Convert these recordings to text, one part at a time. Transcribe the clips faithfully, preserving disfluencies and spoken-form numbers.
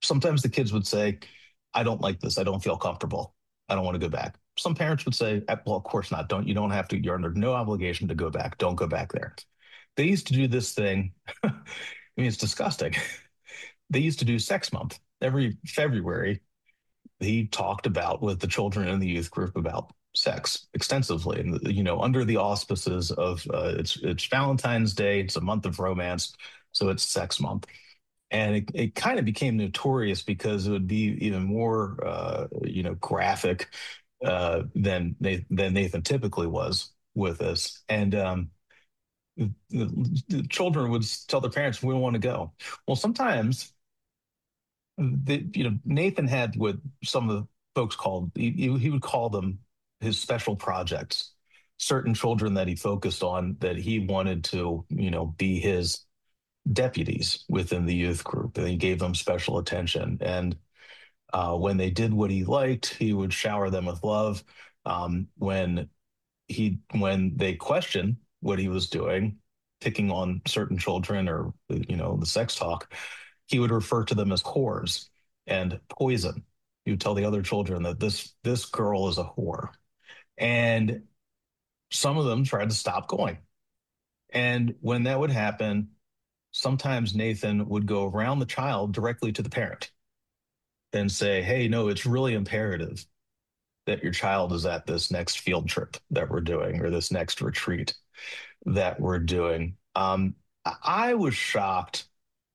Sometimes the kids would say, I don't like this. I don't feel comfortable. I don't want to go back. Some parents would say, "Eh, well, of course not. Don't, you don't have to, you're under no obligation to go back. Don't go back there." They used to do this thing. I mean, it's disgusting. They used to do sex month every February. He talked about with the children in the youth group about sex extensively, and you know, under the auspices of uh, it's it's Valentine's Day. It's a month of romance, so it's sex month. And it, it kind of became notorious because it would be even more, uh, you know, graphic uh, than Nathan, than Nathan typically was with this. And um, the, the children would tell their parents, "We don't want to go." Well, sometimes the, you know, Nathan had what some of the folks called, he, he would call them his special projects, certain children that he focused on that he wanted to, you know, be his deputies within the youth group, and he gave them special attention. And uh, when they did what he liked, he would shower them with love. Um, when he when they questioned what he was doing, picking on certain children or you know the sex talk, he would refer to them as whores and poison. He would tell the other children that this this girl is a whore, and some of them tried to stop going. And when that would happen, sometimes Nathan would go around the child directly to the parent and say, "Hey, no, it's really imperative that your child is at this next field trip that we're doing or this next retreat that we're doing." Um, I was shocked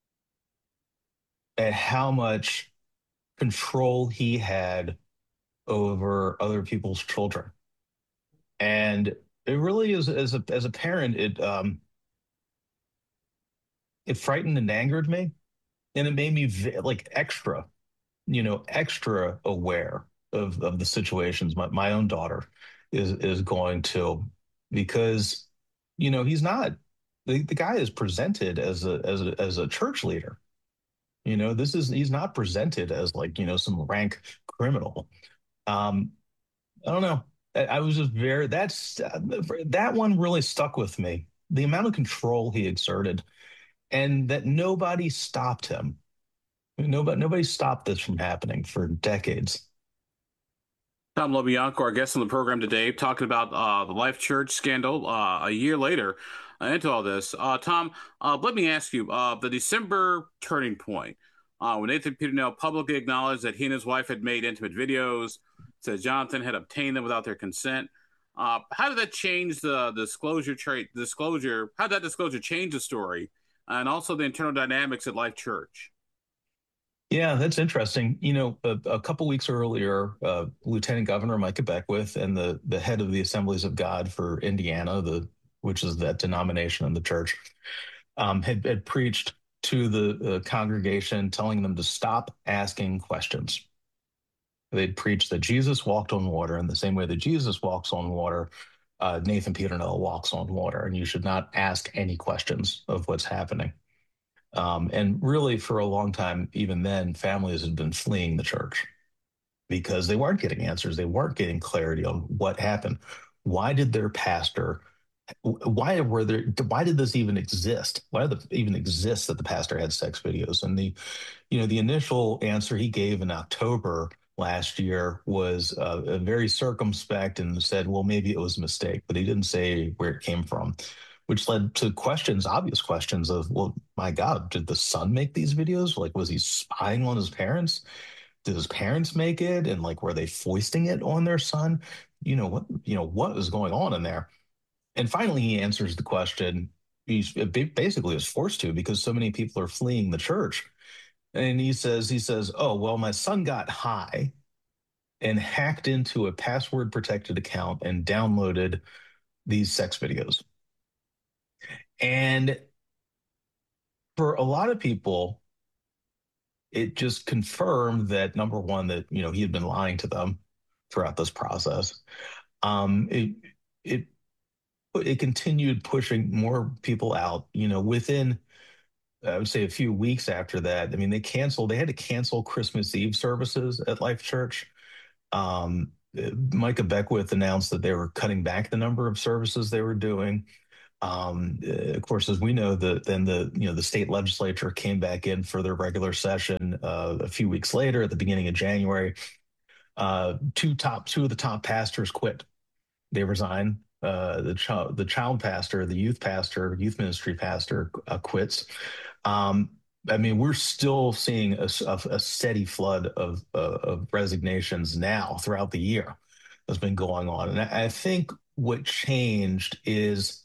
at how much control he had over other people's children. And it really is, as a as a parent, it um it frightened and angered me, and it made me ve- like extra you know, extra aware of of the situations my, my own daughter is is going to, because, you know, he's not the, the guy is presented as a as a as a church leader. You know, this is he's not presented as like, you know, some rank criminal. Um, I don't know. I, I was just very that's uh, that one really stuck with me. The amount of control he exerted and that nobody stopped him. Nobody, nobody stopped this from happening for decades. Tom LoBianco, our guest on the program today, talking about uh, the Life Church scandal uh, a year later uh, into all this. Uh, Tom, uh, let me ask you uh, the December turning point uh, when Nathan Peternell publicly acknowledged that he and his wife had made intimate videos, said Jonathan had obtained them without their consent. Uh, how did that change the disclosure trait? Disclosure? How did that disclosure change the story, and also the internal dynamics at Life Church? Yeah, that's interesting. You know, a, a couple weeks earlier, uh, Lieutenant Governor Micah Beckwith and the the head of the Assemblies of God for Indiana, the which is that denomination in the church, um, had, had preached to the uh, congregation, telling them to stop asking questions. They'd preached that Jesus walked on water in the same way that Jesus walks on water. Uh, Nathan Peternell walks on water, and you should not ask any questions of what's happening. Um, and really, for a long time, even then, families had been fleeing the church because they weren't getting answers. They weren't getting clarity on what happened. Why did their pastor? Why were there? Why did this even exist? Why did it even exist that the pastor had sex videos? And the, you know, the initial answer he gave in October last year was uh, very circumspect and said, well, maybe it was a mistake, but he didn't say where it came from, which led to questions, obvious questions of, well, my God, did the son make these videos? Like, was he spying on his parents? Did his parents make it? And like, were they foisting it on their son? You know, what, you know, what was going on in there? And finally, he answers the question. He's basically is forced to because so many people are fleeing the church. And he says, he says, oh, well, my son got high and hacked into a password protected account and downloaded these sex videos. And for a lot of people, it just confirmed that number one, that, you know, he had been lying to them throughout this process. Um, it, it, it continued pushing more people out, you know, within, I would say a few weeks after that. I mean, they canceled, they had to cancel Christmas Eve services at Life Church. Um, Micah Beckwith announced that they were cutting back the number of services they were doing. Um, uh, of course, as we know, the then the you know the state legislature came back in for their regular session uh, a few weeks later, at the beginning of January. Uh, two top two of the top pastors quit. They resign. Uh, the child the child pastor, the youth pastor, youth ministry pastor uh, quits. Um, I mean, we're still seeing a, a, a steady flood of, uh, of resignations now throughout the year that's been going on. And I, I think what changed is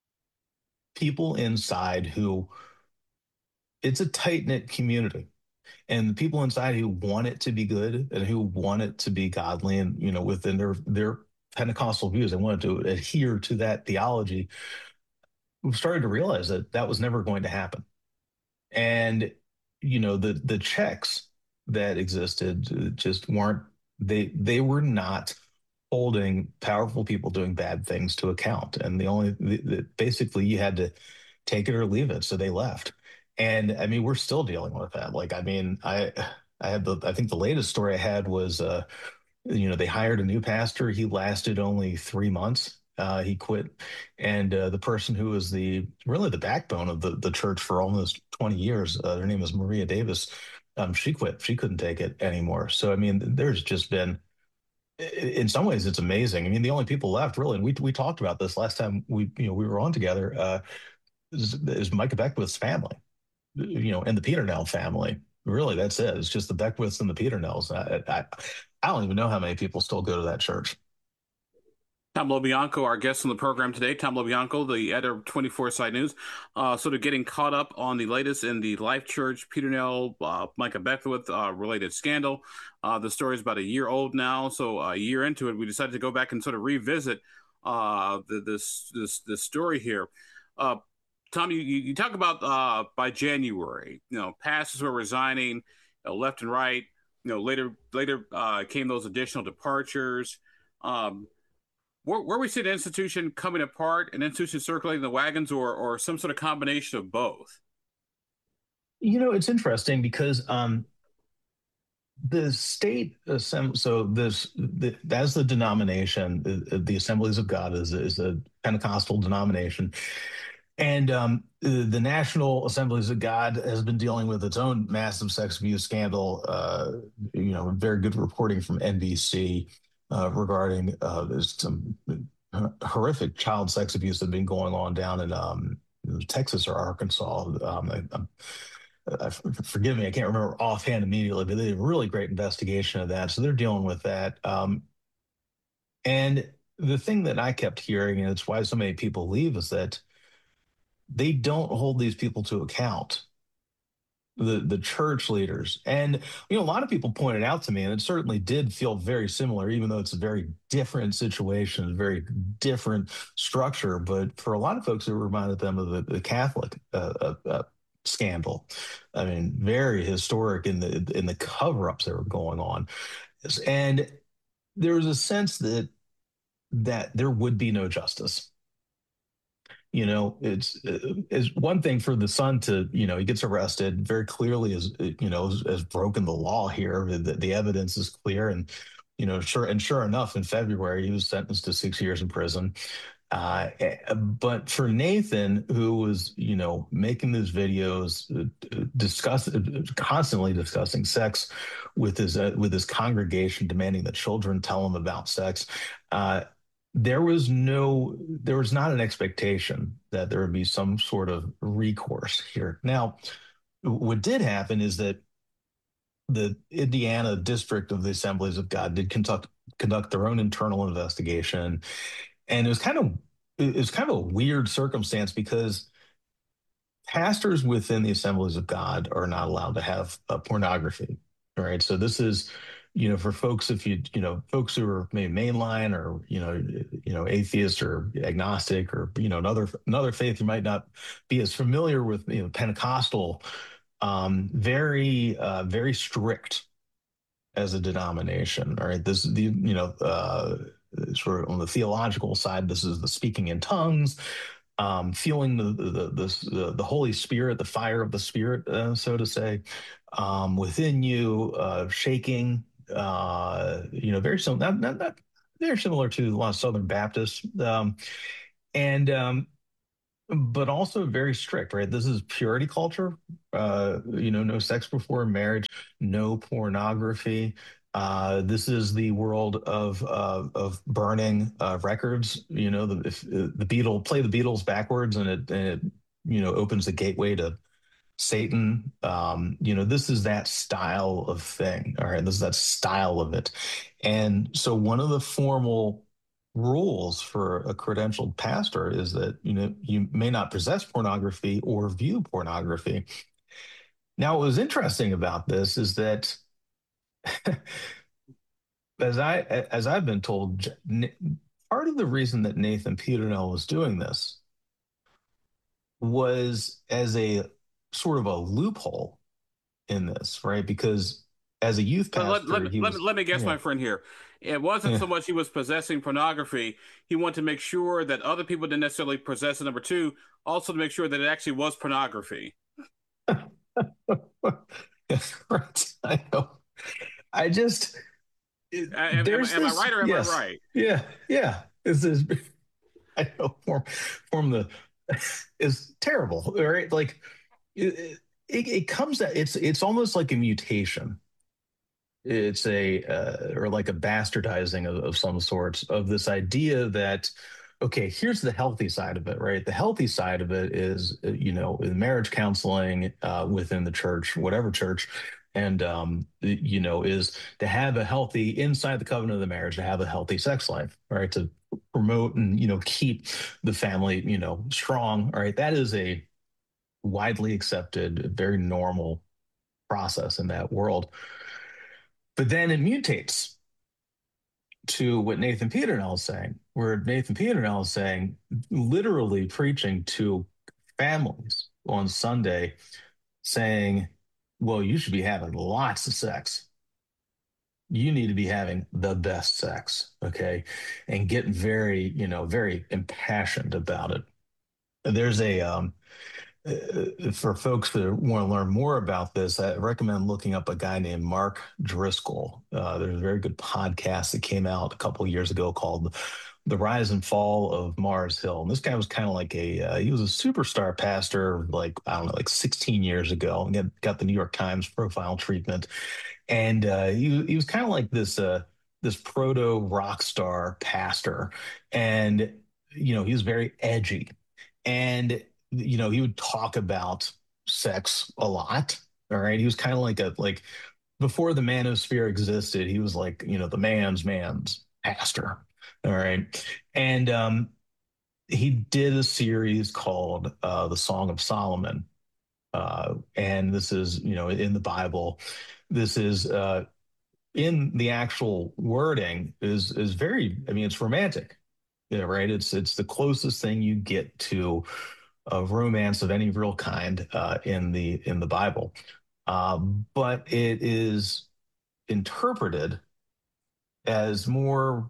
people inside who it's a tight-knit community, and the people inside who want it to be good and who want it to be godly and you know within their their Pentecostal views and wanted to adhere to that theology, we've started to realize that that was never going to happen. And you know the the checks that existed just weren't they they were not holding powerful people doing bad things to account. And the only the, the, basically you had to take it or leave it. So they left. And I mean, we're still dealing with that. Like, I mean, I I had the I think the latest story I had was uh, you know, they hired a new pastor. He lasted only three months. Uh, he quit, and uh, the person who was the really the backbone of the the church for almost twenty years, uh, her name is Maria Davis. Um, she quit. She couldn't take it anymore. So I mean, there's just been, in some ways, it's amazing. I mean, the only people left really, and we we talked about this last time we you know we were on together, uh, is, is Micah Beckwith's family, you know, and the Peternell family. Really, that's it. It's just the Beckwiths and the Peternells. I, I I don't even know how many people still go to that church. Tom LoBianco, our guest on the program today. Tom LoBianco, the editor of twenty-four Site News, uh, sort of getting caught up on the latest in the Life Church, Peternell, uh, Micah Beckwith uh, related scandal. Uh, the story is about a year old now, so a year into it, we decided to go back and sort of revisit uh, the, this this this story here. Uh, Tom, you, you talk about uh, by January, you know, pastors were resigning, you know, left and right. You know, later later uh, came those additional departures. Um, where, where we see the institution coming apart, an institution circulating the wagons, or or some sort of combination of both. You know, it's interesting because um, the state assembly, so this the, as the denomination, the, the Assemblies of God is is a Pentecostal denomination, and um, the, the National Assemblies of God has been dealing with its own massive sex abuse scandal. Uh, you know, very good reporting from N B C uh, regarding uh, there's some horrific child sex abuse that has been going on down in um, Texas or Arkansas. Um, I, I'm uh, forgive me, I can't remember offhand immediately, but they did a really great investigation of that. So they're dealing with that. Um, and the thing that I kept hearing, and it's why so many people leave, is that they don't hold these people to account, the the church leaders. And you know, a lot of people pointed out to me, and it certainly did feel very similar, even though it's a very different situation, a very different structure. But for a lot of folks, it reminded them of the, the Catholic uh, uh, uh, scandal. I mean, very historic in the in the cover-ups that were going on, and there was a sense that that there would be no justice. You know, it's it's one thing for the son to, you know, he gets arrested very clearly as, you know, has, has broken the law here. The, the evidence is clear. And, you know, sure. And sure enough, in February, he was sentenced to six years in prison. Uh, eh, but for Nathan, who was, you know, making these videos, uh, discuss constantly discussing sex with his uh, with his congregation, demanding that children tell him about sex, uh, there was no, there was not an expectation that there would be some sort of recourse here. Now, what did happen is that the Indiana district of the Assemblies of God did conduct conduct their own internal investigation, and it was kind of it was kind of a weird circumstance because pastors within the Assemblies of God are not allowed to have uh, pornography. All right. So this is, you know, for folks, if you, you know, folks who are maybe mainline or, you know, you know, atheist or agnostic or, you know, another, another faith you might not be as familiar with, you know, Pentecostal, um, very, uh, very strict as a denomination. All right. This, the, you know, uh, sort of on the theological side, this is the speaking in tongues, um, feeling the the, the the Holy Spirit, the fire of the Spirit, uh, so to say, um, within you, uh, shaking. Uh, you know, very similar. Not, not, not very similar to a lot of Southern Baptists, um, and um, but also very strict, right? This is purity culture. Uh, you know, no sex before marriage, no pornography. Uh, this is the world of uh, of burning uh, records. You know, the if, uh, the Beatles play the Beatles backwards, and it, and it you know opens the gateway to Satan. Um, you know, this is that style of thing. All right, this is that style of it. And so one of the formal rules for a credentialed pastor is that, you know, you may not possess pornography or view pornography. Now, what was interesting about this is that as I as I've been told, part of the reason that Nathan Peternell was doing this was as a sort of a loophole in this, right? Because as a youth But let, let, pastor, me- he let, me- was, let me guess, yeah, my friend here. It wasn't yeah. so much he was possessing pornography. He wanted to make sure that other people didn't necessarily possess it. Number two, also to make sure that it actually was pornography. Right. I know. I just, it, Am, am, there's am I this, right or am I yes, right? yeah, yeah. This is, I know, form, form the is terrible, right? Like it, it, it comes that it's, it's almost like a mutation. It's a uh, or like a bastardizing of, of some sorts of this idea that, okay, here's the healthy side of it, right? The healthy side of it is, uh, you know, in marriage counseling uh, within the church, whatever church, and um, you know, is to have a healthy inside the covenant of the marriage, to have a healthy sex life, right? To promote and, you know, keep the family, you know, strong, all right? That is a widely accepted, very normal process in that world. But then it mutates to what Nathan Peternell is saying, where Nathan Peternell is saying, literally preaching to families on Sunday, saying, well, you should be having lots of sex. You need to be having the best sex, okay? And get very, you know, very impassioned about it. There's a, um, uh, for folks that want to learn more about this, I recommend looking up a guy named Mark Driscoll. Uh, there's a very good podcast that came out a couple of years ago called "The Rise and Fall of Mars Hill." And this guy was kind of like a uh, he was a superstar pastor, like I don't know, like sixteen years ago, and got, got the New York Times profile treatment. And uh, he he was kind of like this uh, this proto rock star pastor, and you know he was very edgy, and you know he would talk about sex a lot. All right, he was kind of like a like before the manosphere existed. He was like you know the man's man's pastor. All right, and um, he did a series called uh, the Song of Solomon, uh, and this is you know in the Bible. This is uh, in the actual wording is is very, I mean, it's romantic. Yeah, right. It's it's the closest thing you get to a romance of any real kind uh, in the in the Bible. Um, but it is interpreted as more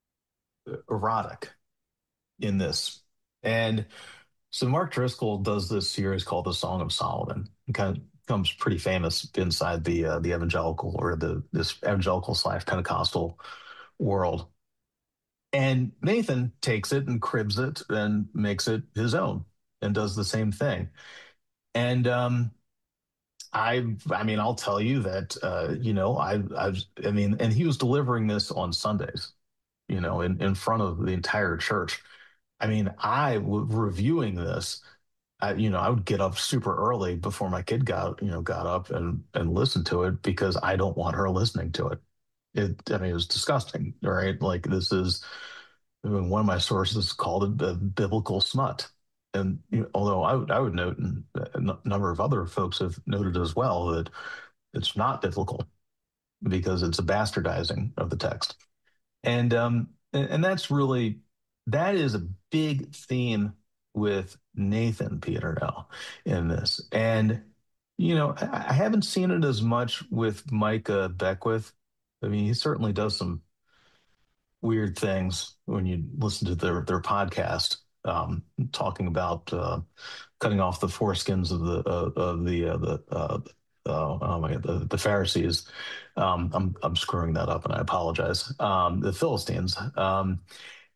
erotic in this. And so Mark Driscoll does this series called The Song of Solomon. It kind of becomes pretty famous inside the uh, the evangelical or the this evangelical slash Pentecostal world. And Nathan takes it and cribs it and makes it his own and does the same thing. And um, I, I mean, I'll tell you that, uh, you know, I, I, I mean, and he was delivering this on Sundays, you know, in, in front of the entire church. I mean, I was reviewing this. I, you know, I would get up super early before my kid got, you know, got up and and listened to it because I don't want her listening to it. It, I mean, it was disgusting, right? Like this is I mean, one of my sources called it the biblical smut. And you know, although I would I would note, and a number of other folks have noted as well, that it's not biblical because it's a bastardizing of the text. And um and, and that's really that is a big theme with Nathan Peternell in this. And you know, I, I haven't seen it as much with Micah Beckwith. I mean, he certainly does some weird things when you listen to their their podcast, um, talking about uh, cutting off the foreskins of the uh, of the uh, the uh, uh, oh my God, the, the Pharisees. Um, I'm I'm screwing that up, and I apologize. Um, the Philistines. Um,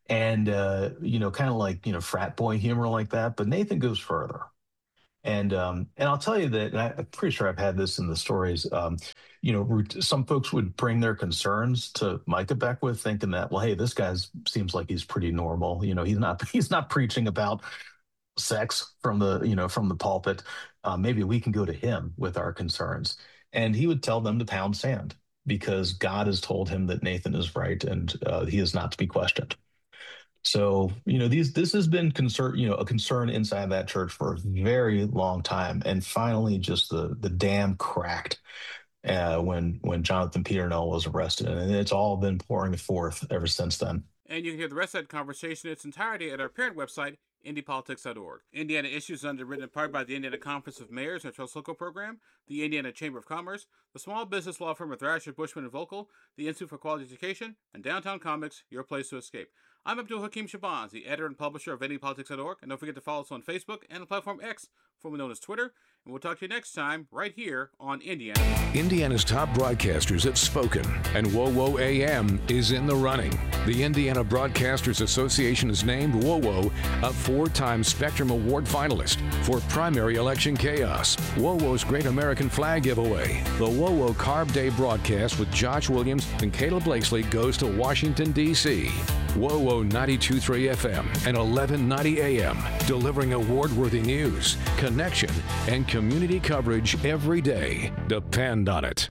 and uh, you know, kind of like, you know, frat boy humor like that. But Nathan goes further. And um, and I'll tell you that, and I, I'm pretty sure I've had this in the stories. Um, you know, root- some folks would bring their concerns to Micah Beckwith, thinking that, well, hey, this guy seems like he's pretty normal. You know, he's not he's not preaching about sex from the you know from the pulpit. Uh, maybe we can go to him with our concerns, and he would tell them to pound sand because God has told him that Nathan is right and uh, he is not to be questioned. So, you know, these this has been concern, you know, a concern inside that church for a very long time. And finally, just the the dam cracked uh, when when Jonathan Peternell was arrested. And it's all been pouring forth ever since then. And you can hear the rest of that conversation in its entirety at our parent website, indy politics dot org. Indiana Issues is underwritten in part by the Indiana Conference of Mayors and Trust Local Program, the Indiana Chamber of Commerce, the small business law firm of Thrasher, Bushman, and Volkel, the Institute for Quality Education, and Downtown Comics, your place to escape. I'm Abdul Hakim Shabazz, the editor and publisher of indy politics dot org, and don't forget to follow us on Facebook and the platform X, formerly known as Twitter, and we'll talk to you next time right here on Indiana. Indiana's top broadcasters have spoken, and WOWO A M is in the running. The Indiana Broadcasters Association has named WOWO a four-time Spectrum Award finalist for primary election chaos. WOWO's Great American Flag giveaway, the WOWO Carb Day broadcast with Josh Williams and Caleb Blakesley goes to Washington, D C WOWO ninety-two point three F M and eleven ninety A M, delivering award-worthy news, connection, and community coverage every day. Depend on it.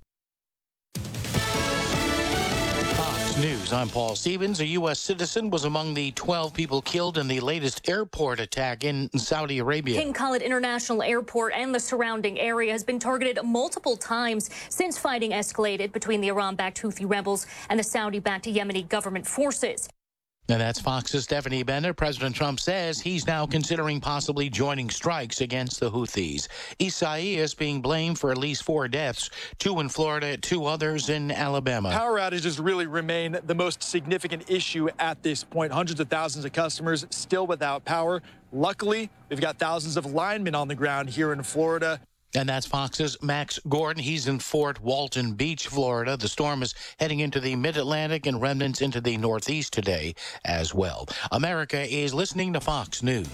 Fox News, I'm Paul Stevens. A U S citizen was among the twelve people killed in the latest airport attack in Saudi Arabia. King Khalid International Airport and the surrounding area has been targeted multiple times since fighting escalated between the Iran-backed Houthi rebels and the Saudi-backed Yemeni government forces. And that's Fox's Stephanie Bennett. President Trump says he's now considering possibly joining strikes against the Houthis. Isaias being blamed for at least four deaths, two in Florida, two others in Alabama. Power outages really remain the most significant issue at this point. Hundreds of thousands of customers still without power. Luckily, we've got thousands of linemen on the ground here in Florida. And that's Fox's Max Gordon. He's in Fort Walton Beach, Florida. The storm is heading into the mid-Atlantic and remnants into the Northeast today as well. America is listening to Fox News.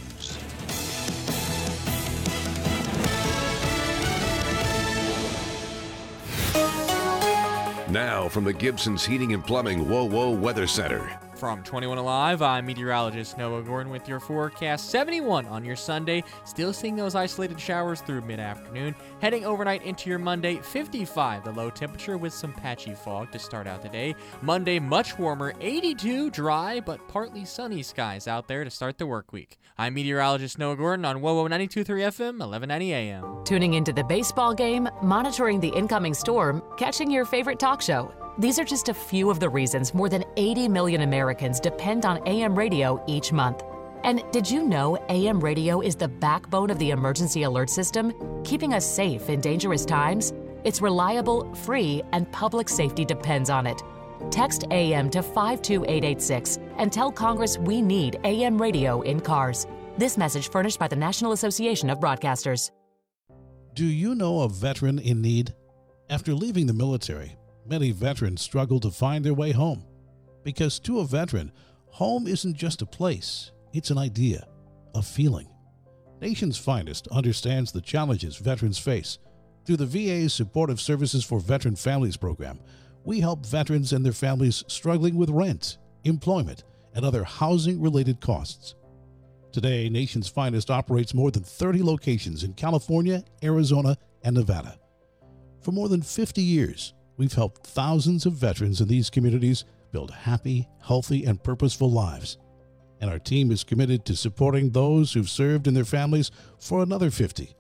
Now from the Gibson's Heating and Plumbing WOWO Weather Center. From twenty-one Alive, I'm meteorologist Noah Gordon with your forecast. seventy-one on your Sunday, still seeing those isolated showers through mid-afternoon. Heading overnight into your Monday, fifty-five the low temperature with some patchy fog to start out the day. Monday, much warmer, eighty-two, dry but partly sunny skies out there to start the work week. I'm meteorologist Noah Gordon on WOWO ninety-two point three F M, eleven ninety A M. Tuning into the baseball game, monitoring the incoming storm, catching your favorite talk show. These are just a few of the reasons more than eighty million Americans depend on A M radio each month. And did you know A M radio is the backbone of the emergency alert system, keeping us safe in dangerous times? It's reliable, free, and public safety depends on it. Text A M to five two eight eight six and tell Congress we need A M radio in cars. This message furnished by the National Association of Broadcasters. Do you know a veteran in need? After leaving the military, many veterans struggle to find their way home. Because to a veteran, home isn't just a place, it's an idea, a feeling. Nation's Finest understands the challenges veterans face. Through the V A's Supportive Services for Veteran Families program, we help veterans and their families struggling with rent, employment, and other housing-related costs. Today, Nation's Finest operates more than thirty locations in California, Arizona, and Nevada. For more than fifty years, we've helped thousands of veterans in these communities build happy, healthy, and purposeful lives. And our team is committed to supporting those who've served and their families for another fifty.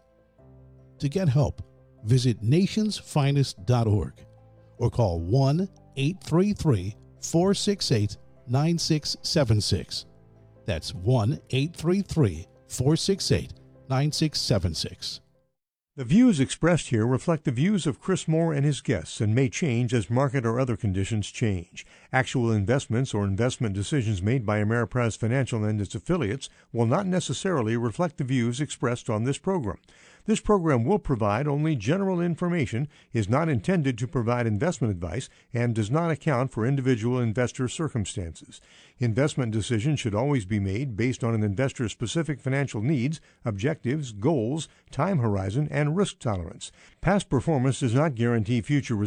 To get help, visit nations finest dot org or call one eight three three, four six eight, nine six seven six. That's one eight three three, four six eight, nine six seven six. The views expressed here reflect the views of Chris Moore and his guests and may change as market or other conditions change. Actual investments or investment decisions made by Ameriprise Financial and its affiliates will not necessarily reflect the views expressed on this program. This program will provide only general information, is not intended to provide investment advice, and does not account for individual investor circumstances. Investment decisions should always be made based on an investor's specific financial needs, objectives, goals, time horizon, and risk tolerance. Past performance does not guarantee future results.